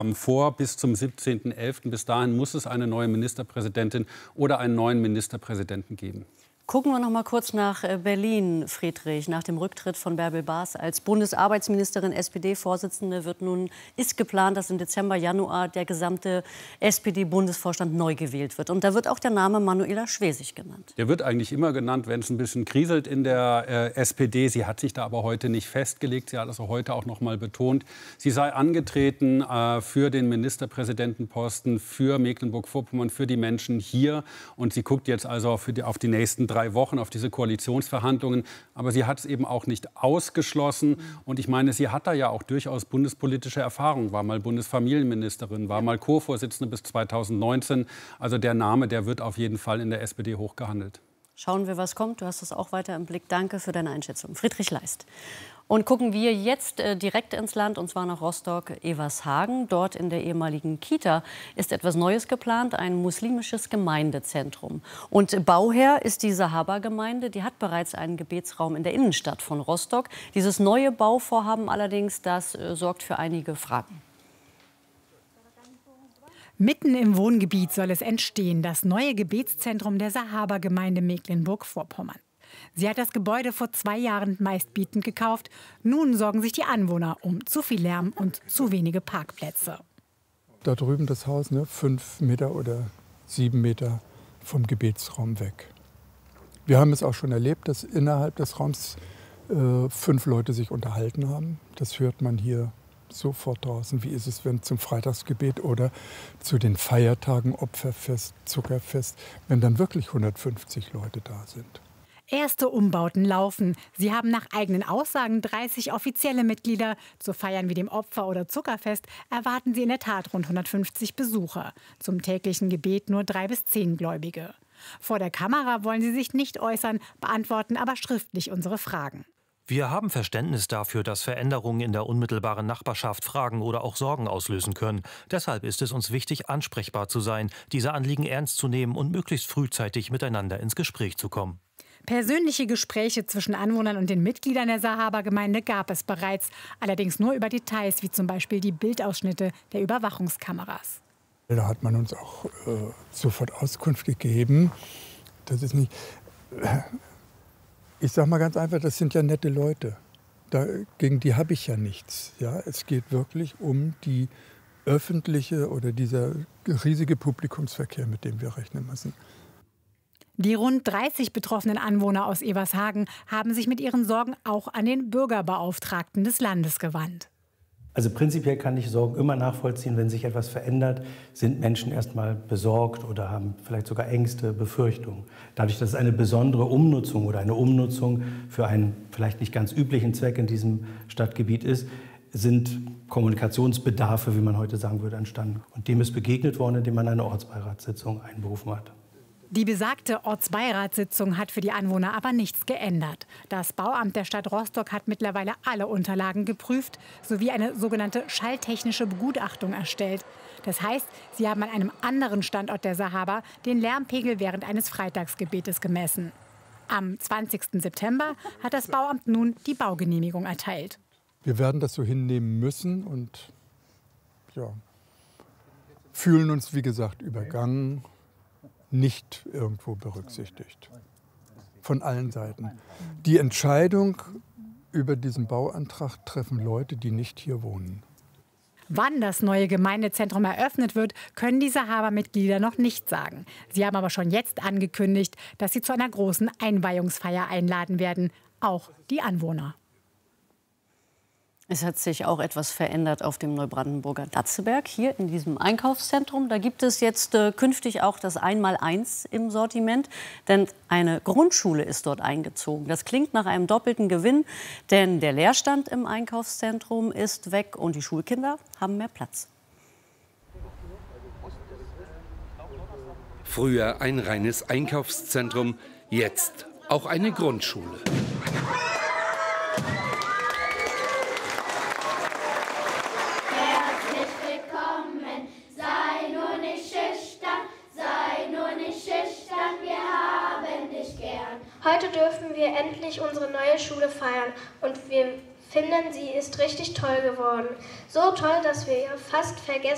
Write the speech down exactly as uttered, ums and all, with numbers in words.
vor bis zum siebzehnten elften Bis dahin muss es eine neue Ministerpräsidentin oder einen neuen Ministerpräsidenten geben. Gucken wir noch mal kurz nach Berlin, Friedrich. Nach dem Rücktritt von Bärbel Baas als Bundesarbeitsministerin, S P D-Vorsitzende, wird nun, ist geplant, dass im Dezember, Januar der gesamte S P D-Bundesvorstand neu gewählt wird. Und da wird auch der Name Manuela Schwesig genannt. Der wird eigentlich immer genannt, wenn es ein bisschen kriselt in der äh, S P D. Sie hat sich da aber heute nicht festgelegt. Sie hat es heute auch noch mal betont. Sie sei angetreten äh, für den Ministerpräsidentenposten, für Mecklenburg-Vorpommern, für die Menschen hier. Und sie guckt jetzt also für die, auf die nächsten drei Wochen auf diese Koalitionsverhandlungen. Aber sie hat es eben auch nicht ausgeschlossen. Und ich meine, sie hat da ja auch durchaus bundespolitische Erfahrung. War mal Bundesfamilienministerin, war mal Co-Vorsitzende bis zweitausendneunzehn. Also der Name, der wird auf jeden Fall in der S P D hochgehandelt. Schauen wir, was kommt. Du hast es auch weiter im Blick. Danke für deine Einschätzung. Friedrich Leist. Und gucken wir jetzt äh, direkt ins Land, und zwar nach Rostock-Evershagen. Dort in der ehemaligen Kita ist etwas Neues geplant, ein muslimisches Gemeindezentrum. Und Bauherr ist die Sahaba-Gemeinde. Die hat bereits einen Gebetsraum in der Innenstadt von Rostock. Dieses neue Bauvorhaben allerdings, das äh, sorgt für einige Fragen. Mitten im Wohngebiet soll es entstehen, das neue Gebetszentrum der Sahaba-Gemeinde Mecklenburg-Vorpommern. Sie hat das Gebäude vor zwei Jahren meistbietend gekauft. Nun sorgen sich die Anwohner um zu viel Lärm und zu wenige Parkplätze. Da drüben das Haus, ne, fünf Meter oder sieben Meter vom Gebetsraum weg. Wir haben es auch schon erlebt, dass innerhalb des Raums äh, fünf Leute sich unterhalten haben. Das hört man hier sofort draußen. Wie ist es, wenn zum Freitagsgebet oder zu den Feiertagen, Opferfest, Zuckerfest, wenn dann wirklich hundertfünfzig Leute da sind? Erste Umbauten laufen. Sie haben nach eigenen Aussagen dreißig offizielle Mitglieder. Zu Feiern wie dem Opfer- oder Zuckerfest erwarten sie in der Tat rund hundertfünfzig Besucher. Zum täglichen Gebet nur drei bis zehn Gläubige. Vor der Kamera wollen sie sich nicht äußern, beantworten aber schriftlich unsere Fragen. Wir haben Verständnis dafür, dass Veränderungen in der unmittelbaren Nachbarschaft Fragen oder auch Sorgen auslösen können. Deshalb ist es uns wichtig, ansprechbar zu sein, diese Anliegen ernst zu nehmen und möglichst frühzeitig miteinander ins Gespräch zu kommen. Persönliche Gespräche zwischen Anwohnern und den Mitgliedern der Sahaba-Gemeinde gab es bereits, allerdings nur über Details, wie zum Beispiel die Bildausschnitte der Überwachungskameras. Da hat man uns auch äh, sofort Auskunft gegeben. Das ist nicht. Äh, ich sage mal ganz einfach, das sind ja nette Leute. Da, gegen die habe ich ja nichts. Ja, es geht wirklich um die öffentliche oder dieser riesige Publikumsverkehr, mit dem wir rechnen müssen. Die rund dreißig betroffenen Anwohner aus Evershagen haben sich mit ihren Sorgen auch an den Bürgerbeauftragten des Landes gewandt. Also prinzipiell kann ich Sorgen immer nachvollziehen. Wenn sich etwas verändert, sind Menschen erstmal besorgt oder haben vielleicht sogar Ängste, Befürchtungen. Dadurch, dass es eine besondere Umnutzung oder eine Umnutzung für einen vielleicht nicht ganz üblichen Zweck in diesem Stadtgebiet ist, sind Kommunikationsbedarfe, wie man heute sagen würde, entstanden. Und dem ist begegnet worden, indem man eine Ortsbeiratssitzung einberufen hat. Die besagte Ortsbeiratssitzung hat für die Anwohner aber nichts geändert. Das Bauamt der Stadt Rostock hat mittlerweile alle Unterlagen geprüft sowie eine sogenannte schalltechnische Begutachtung erstellt. Das heißt, sie haben an einem anderen Standort der Sahaba den Lärmpegel während eines Freitagsgebetes gemessen. Am zwanzigsten September hat das Bauamt nun die Baugenehmigung erteilt. Wir werden das so hinnehmen müssen und ja, fühlen uns, wie gesagt, übergangen. Nicht irgendwo berücksichtigt. Von allen Seiten. Die Entscheidung über diesen Bauantrag treffen Leute, die nicht hier wohnen. Wann das neue Gemeindezentrum eröffnet wird, können die Sahaba-Mitglieder noch nicht sagen. Sie haben aber schon jetzt angekündigt, dass sie zu einer großen Einweihungsfeier einladen werden. Auch die Anwohner. Es hat sich auch etwas verändert auf dem Neubrandenburger Datzeberg, hier in diesem Einkaufszentrum. Da gibt es jetzt äh, künftig auch das Einmaleins im Sortiment, denn eine Grundschule ist dort eingezogen. Das klingt nach einem doppelten Gewinn, denn der Leerstand im Einkaufszentrum ist weg und die Schulkinder haben mehr Platz. Früher ein reines Einkaufszentrum, jetzt auch eine Grundschule. Heute dürfen wir endlich unsere neue Schule feiern und wir finden, sie ist richtig toll geworden. So toll, dass wir fast vergessen